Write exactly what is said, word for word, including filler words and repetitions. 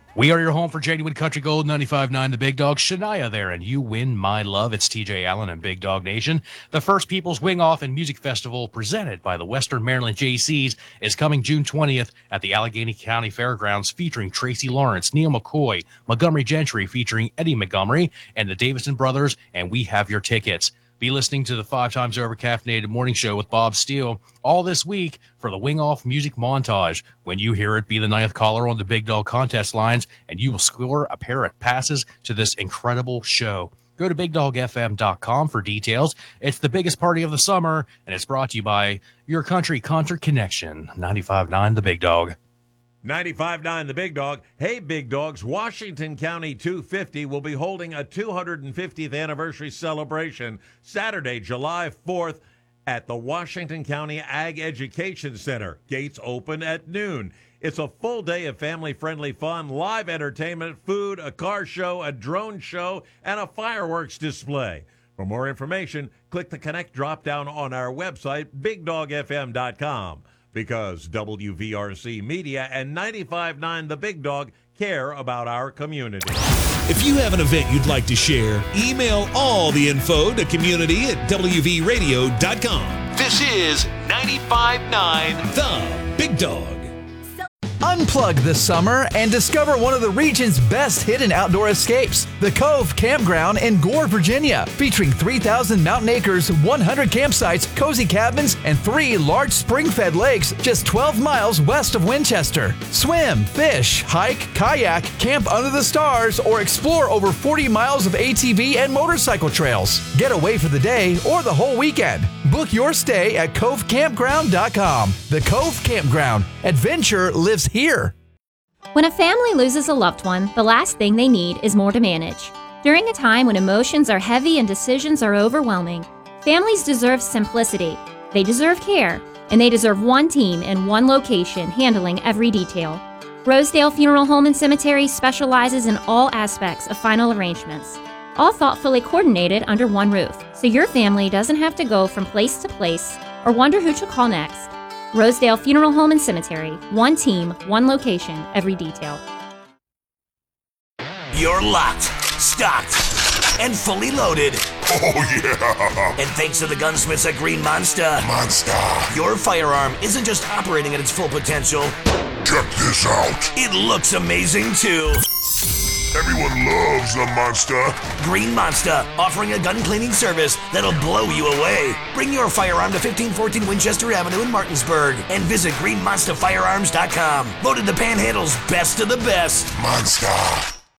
We are your home for genuine country gold, ninety-five point nine The Big Dog. Shania there, and you win my love. It's T J Allen and Big Dog Nation. The First People's Wing Off and Music Festival, presented by the Western Maryland J Cs, is coming June twentieth at the Allegheny County Fairgrounds, featuring Tracy Lawrence, Neil McCoy, Montgomery Gentry featuring Eddie Montgomery, and the Davison Brothers, and we have your tickets. Be listening to the Five Times Over Caffeinated Morning Show with Bob Steele all this week for the Wing Off Music Montage. When you hear it, be the ninth caller on the Big Dog contest lines, and you will score a pair of passes to this incredible show. Go to big dog f m dot com for details. It's the biggest party of the summer, and it's brought to you by your country concert connection, ninety-five point nine The Big Dog. ninety-five point nine The Big Dog. Hey, Big Dogs, Washington County two fifty will be holding a two hundred fiftieth anniversary celebration Saturday, July fourth at the Washington County Ag Education Center. Gates open at noon. It's a full day of family-friendly fun, live entertainment, food, a car show, a drone show, and a fireworks display. For more information, click the Connect drop-down on our website, big dog f m dot com. Because W V R C Media and ninety-five point nine The Big Dog care about our community. If you have an event you'd like to share, email all the info to community at w v radio dot com. This is ninety-five point nine The Big Dog. Unplug this summer and discover one of the region's best hidden outdoor escapes, the Cove Campground in Gore, Virginia, featuring three thousand mountain acres, one hundred campsites, cozy cabins, and three large spring-fed lakes just twelve miles west of Winchester. Swim, fish, hike, kayak, camp under the stars, or explore over forty miles of A T V and motorcycle trails. Get away for the day or the whole weekend. Book your stay at cove campground dot com. The Cove Campground. Adventure lives here. When a family loses a loved one, the last thing they need is more to manage. During a time when emotions are heavy and decisions are overwhelming, families deserve simplicity, they deserve care, and they deserve one team in one location handling every detail. Rosedale Funeral Home and Cemetery specializes in all aspects of final arrangements, all thoughtfully coordinated under one roof, so your family doesn't have to go from place to place or wonder who to call next. Rosedale Funeral Home and Cemetery. One team, one location, every detail. You're locked, stocked, and fully loaded. Oh, yeah! And thanks to the gunsmiths at Green Monster, Monster! your firearm isn't just operating at its full potential. Check this out! It looks amazing, too. Everyone loves the Monster. Green Monster, offering a gun cleaning service that'll blow you away. Bring your firearm to fifteen fourteen Winchester Avenue in Martinsburg and visit green monster firearms dot com. Voted the Panhandle's best of the best. Monster.